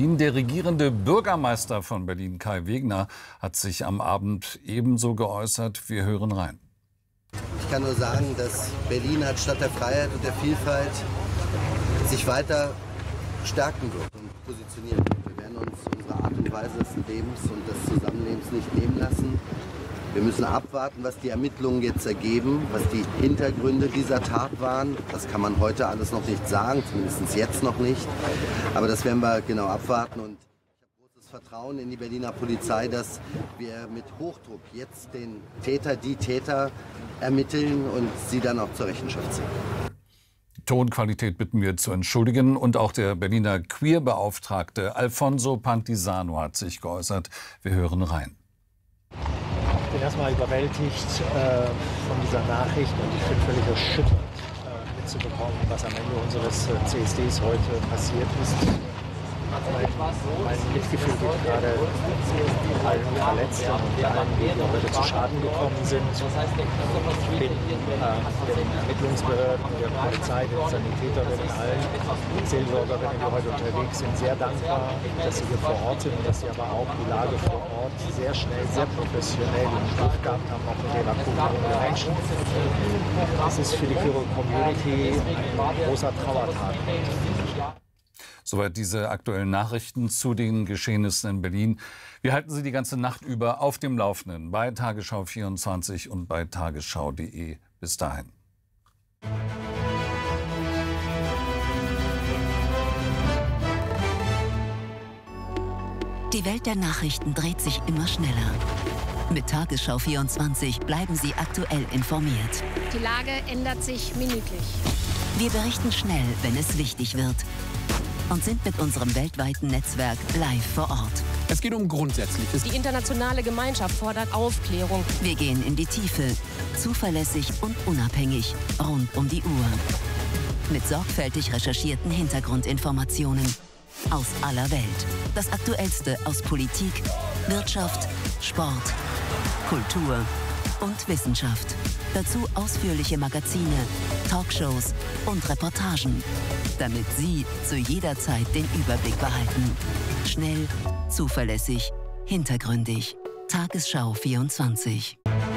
Berlin. Der regierende Bürgermeister von Berlin, Kai Wegner, hat sich am Abend ebenso geäußert. Wir hören rein. Ich kann nur sagen, dass Berlin als Stadt der Freiheit und der Vielfalt sich weiter stärken wird und positionieren wird. Wir werden uns unsere Art und Weise des Lebens und des Zusammenlebens nicht nehmen lassen. Wir müssen abwarten, was die Ermittlungen jetzt ergeben, was die Hintergründe dieser Tat waren. Das kann man heute alles noch nicht sagen, zumindest jetzt noch nicht. Aber das werden wir genau abwarten. Und ich habe großes Vertrauen in die Berliner Polizei, dass wir mit Hochdruck jetzt den Täter, die Täter ermitteln und sie dann auch zur Rechenschaft ziehen. Die Tonqualität bitten wir zu entschuldigen. Und auch der Berliner Queerbeauftragte Alfonso Pantisano hat sich geäußert. Wir hören rein. Ich bin erstmal überwältigt von dieser Nachricht und ich bin völlig erschüttert mitzubekommen, was am Ende unseres CSDs heute passiert ist. Mein Mitgefühl geht gerade allen Verletzten und allen, die heute zu Schaden gekommen sind. Ich bin den Ermittlungsbehörden, der Polizei, den Sanitäterinnen, allen Seelsorgerinnen, die heute unterwegs sind, sehr dankbar, dass sie hier vor Ort sind und dass sie aber auch die Lage vor Ort sehr schnell, sehr professionell im Griff gehabt haben, auch mit der Evakuierung der Menschen. Es ist für die Queere Community ein großer Trauertag. Soweit diese aktuellen Nachrichten zu den Geschehnissen in Berlin. Wir halten Sie die ganze Nacht über auf dem Laufenden bei Tagesschau 24 und bei tagesschau.de. Bis dahin. Die Welt der Nachrichten dreht sich immer schneller. Mit Tagesschau 24 bleiben Sie aktuell informiert. Die Lage ändert sich minütlich. Wir berichten schnell, wenn es wichtig wird. Und sind mit unserem weltweiten Netzwerk live vor Ort. Es geht um Grundsätzliches. Die internationale Gemeinschaft fordert Aufklärung. Wir gehen in die Tiefe, zuverlässig und unabhängig, rund um die Uhr. Mit sorgfältig recherchierten Hintergrundinformationen aus aller Welt. Das Aktuellste aus Politik, Wirtschaft, Sport, Kultur und Wissenschaft. Dazu ausführliche Magazine, Talkshows und Reportagen, damit Sie zu jeder Zeit den Überblick behalten. Schnell, zuverlässig, hintergründig. Tagesschau 24.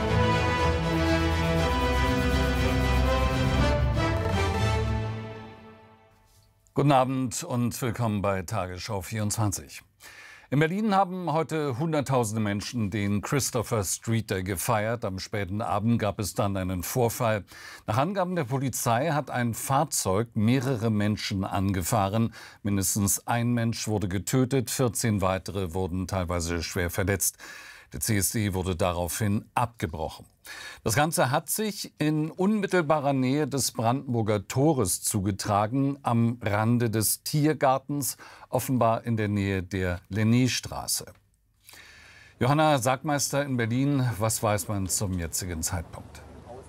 Guten Abend und willkommen bei Tagesschau 24. In Berlin haben heute Hunderttausende Menschen den Christopher Street Day gefeiert. Am späten Abend gab es dann einen Vorfall. Nach Angaben der Polizei hat ein Fahrzeug mehrere Menschen angefahren. Mindestens ein Mensch wurde getötet, 14 weitere wurden teilweise schwer verletzt. Der CSD wurde daraufhin abgebrochen. Das Ganze hat sich in unmittelbarer Nähe des Brandenburger Tores zugetragen, am Rande des Tiergartens, offenbar in der Nähe der Lenné-Straße. Johanna Sagmeister in Berlin, was weiß man zum jetzigen Zeitpunkt?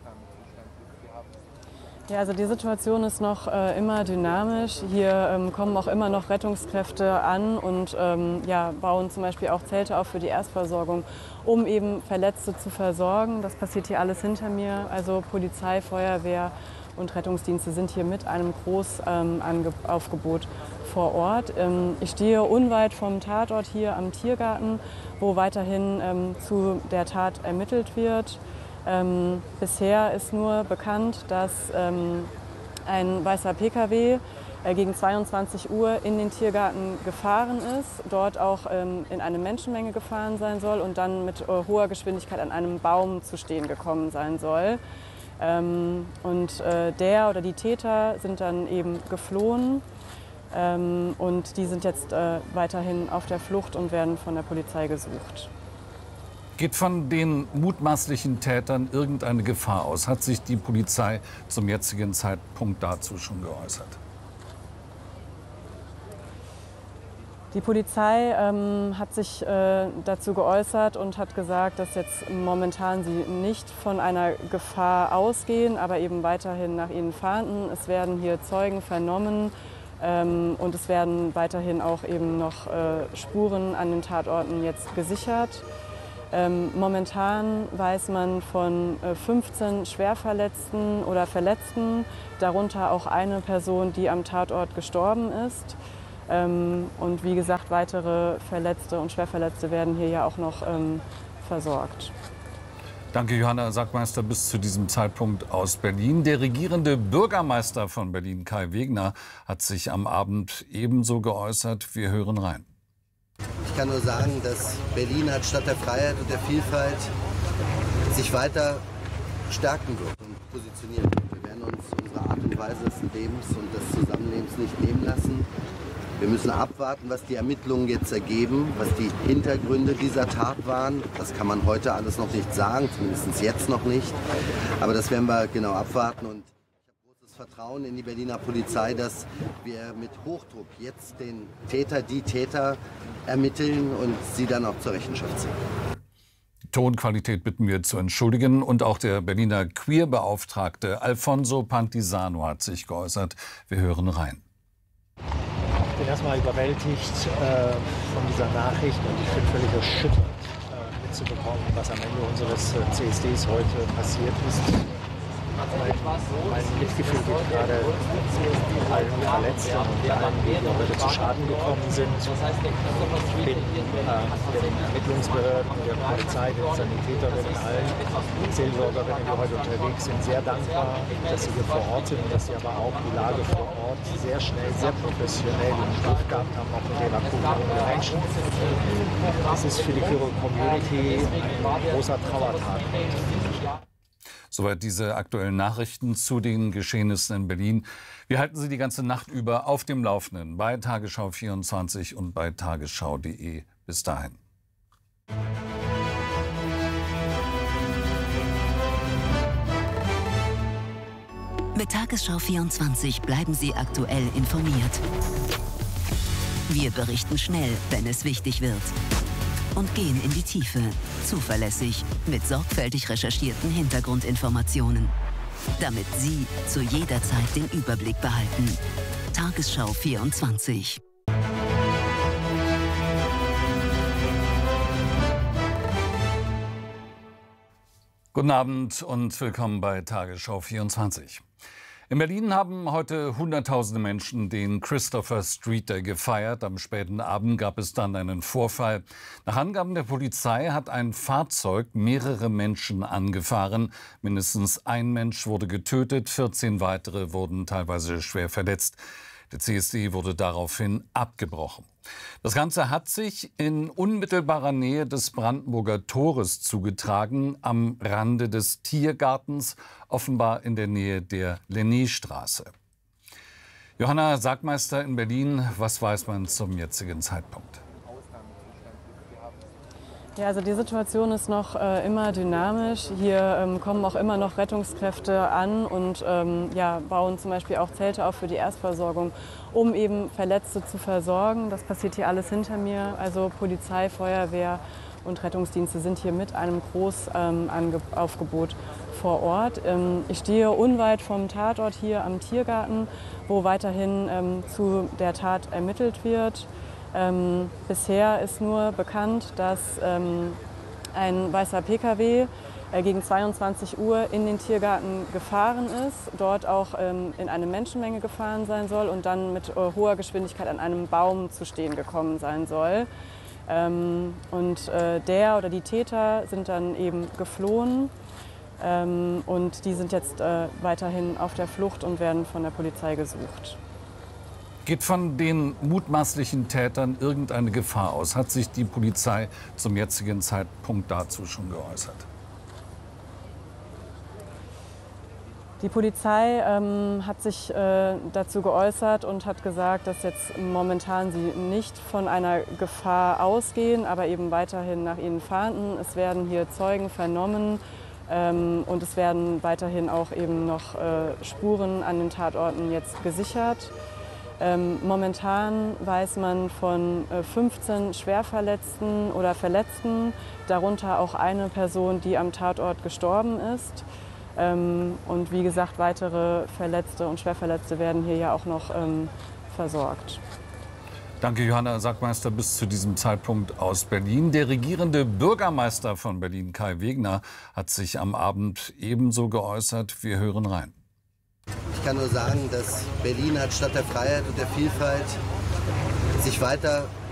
Ja, also die Situation ist noch immer dynamisch. Hier kommen auch immer noch Rettungskräfte an und bauen zum Beispiel auch Zelte auf für die Erstversorgung, um eben Verletzte zu versorgen. Das passiert hier alles hinter mir. Also Polizei, Feuerwehr und Rettungsdienste sind hier mit einem Großaufgebot vor Ort. Ich stehe unweit vom Tatort hier am Tiergarten, wo weiterhin zu der Tat ermittelt wird. Bisher ist nur bekannt, dass ein weißer Pkw gegen 22 Uhr in den Tiergarten gefahren ist, dort auch in eine Menschenmenge gefahren sein soll und dann mit hoher Geschwindigkeit an einem Baum zu stehen gekommen sein soll. Der oder die Täter sind dann eben geflohen und die sind jetzt weiterhin auf der Flucht und werden von der Polizei gesucht. Geht von den mutmaßlichen Tätern irgendeine Gefahr aus? Hat sich die Polizei zum jetzigen Zeitpunkt dazu schon geäußert? Die Polizei hat sich dazu geäußert und hat gesagt, dass jetzt momentan sie nicht von einer Gefahr ausgehen, aber eben weiterhin nach ihnen fahnden. Es werden hier Zeugen vernommen und es werden weiterhin auch eben noch Spuren an den Tatorten jetzt gesichert. Momentan weiß man von 15 Schwerverletzten oder Verletzten, darunter auch eine Person, die am Tatort gestorben ist. Und wie gesagt, weitere Verletzte und Schwerverletzte werden hier ja auch noch versorgt. Danke, Johanna Sackmeister, bis zu diesem Zeitpunkt aus Berlin. Der regierende Bürgermeister von Berlin, Kai Wegner, hat sich am Abend ebenso geäußert. Wir hören rein. Ich kann nur sagen, dass Berlin als Stadt der Freiheit und der Vielfalt sich weiter stärken wird und positionieren wird. Wir werden uns unsere Art und Weise des Lebens und des Zusammenlebens nicht nehmen lassen. Wir müssen abwarten, was die Ermittlungen jetzt ergeben, was die Hintergründe dieser Tat waren. Das kann man heute alles noch nicht sagen, zumindest jetzt noch nicht. Aber das werden wir genau abwarten. Und ich habe großes Vertrauen in die Berliner Polizei, dass wir mit Hochdruck jetzt den Täter, die Täter ermitteln und sie dann auch zur Rechenschaft ziehen. Die Tonqualität bitten wir zu entschuldigen. Und auch der Berliner Queerbeauftragte Alfonso Pantisano hat sich geäußert. Wir hören rein. Ich bin erstmal überwältigt von dieser Nachricht und ich bin völlig erschüttert mitzubekommen, was am Ende unseres CSDs heute passiert ist. Mein Mitgefühl geht gerade allen Verletzten und allen, die heute zu Schaden gekommen sind. Ich bin den Ermittlungsbehörden, der Polizei, den Sanitäterinnen, allen Seelsorgerinnen, die heute unterwegs sind, sehr dankbar, dass sie hier vor Ort sind und dass sie aber auch die Lage vor Ort sehr schnell, sehr professionell im Griff gehabt haben, auch mit der Evakuierung der Menschen. Es ist für die Queer Community ein großer Trauertag. Soweit diese aktuellen Nachrichten zu den Geschehnissen in Berlin. Wir halten Sie die ganze Nacht über auf dem Laufenden bei Tagesschau 24 und bei tagesschau.de. Bis dahin. Mit Tagesschau 24 bleiben Sie aktuell informiert. Wir berichten schnell, wenn es wichtig wird. Und gehen in die Tiefe, zuverlässig, mit sorgfältig recherchierten Hintergrundinformationen. Damit Sie zu jeder Zeit den Überblick behalten. Tagesschau 24. Guten Abend und willkommen bei Tagesschau 24. In Berlin haben heute Hunderttausende Menschen den Christopher Street Day gefeiert. Am späten Abend gab es dann einen Vorfall. Nach Angaben der Polizei hat ein Fahrzeug mehrere Menschen angefahren. Mindestens ein Mensch wurde getötet, 14 weitere wurden teilweise schwer verletzt. Der CSD wurde daraufhin abgebrochen. Das Ganze hat sich in unmittelbarer Nähe des Brandenburger Tores zugetragen, am Rande des Tiergartens, offenbar in der Nähe der Lenné-Straße. Johanna Sackmeister in Berlin, was weiß man zum jetzigen Zeitpunkt? Ja, also die Situation ist noch immer dynamisch. Hier kommen auch immer noch Rettungskräfte an und bauen zum Beispiel auch Zelte auf für die Erstversorgung, um eben Verletzte zu versorgen. Das passiert hier alles hinter mir. Also Polizei, Feuerwehr und Rettungsdienste sind hier mit einem Großaufgebot vor Ort. Ich stehe unweit vom Tatort hier am Tiergarten, wo weiterhin zu der Tat ermittelt wird. Bisher ist nur bekannt, dass ein weißer Pkw gegen 22 Uhr in den Tiergarten gefahren ist, dort auch in eine Menschenmenge gefahren sein soll und dann mit hoher Geschwindigkeit an einem Baum zu stehen gekommen sein soll. Der oder die Täter sind dann eben geflohen und die sind jetzt weiterhin auf der Flucht und werden von der Polizei gesucht. Geht von den mutmaßlichen Tätern irgendeine Gefahr aus? Hat sich die Polizei zum jetzigen Zeitpunkt dazu schon geäußert? Die Polizei hat sich dazu geäußert und hat gesagt, dass jetzt momentan sie nicht von einer Gefahr ausgehen, aber eben weiterhin nach ihnen fahnden. Es werden hier Zeugen vernommen und es werden weiterhin auch eben noch Spuren an den Tatorten jetzt gesichert. Momentan weiß man von 15 Schwerverletzten oder Verletzten, darunter auch eine Person, die am Tatort gestorben ist. Und wie gesagt, weitere Verletzte und Schwerverletzte werden hier ja auch noch versorgt. Danke, Johanna Sackmeister, bis zu diesem Zeitpunkt aus Berlin. Der regierende Bürgermeister von Berlin, Kai Wegner, hat sich am Abend ebenso geäußert. Wir hören rein. Ich kann nur sagen, dass Berlin als Stadt der Freiheit und der Vielfalt sich weiter